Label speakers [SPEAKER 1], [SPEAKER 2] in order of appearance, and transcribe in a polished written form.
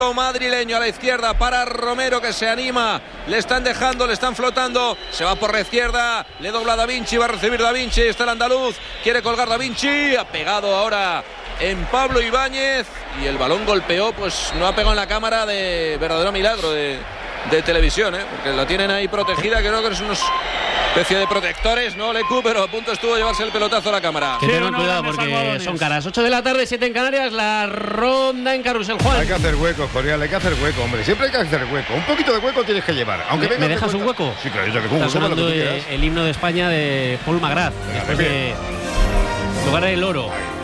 [SPEAKER 1] Madrileño a la izquierda para Romero, que se anima, le están dejando, le están flotando, se va por la izquierda, le dobla Da Vinci, va a recibir Da Vinci, está el andaluz, quiere colgar Da Vinci, ha pegado ahora en Pablo Ibáñez y el balón golpeó, pues no ha pegado en la cámara, de verdadero milagro de televisión, porque la tienen ahí protegida, creo que es unos especie de protectores, ¿no, Lecu? Pero a punto estuvo de llevarse el pelotazo a la cámara.
[SPEAKER 2] Que tengan cuidado porque son caras. 8 de la tarde, 7 en Canarias, la ronda en Carrusel, Juan.
[SPEAKER 3] Hay que hacer hueco, Corial, hay que hacer hueco, hombre. Siempre hay que hacer hueco. Un poquito de hueco tienes que llevar. Aunque
[SPEAKER 2] ¿Me dejas un hueco?
[SPEAKER 3] Sí, claro, yo que
[SPEAKER 2] Está sonando el himno de España de Paul McGrath. Después de Lugar del Oro.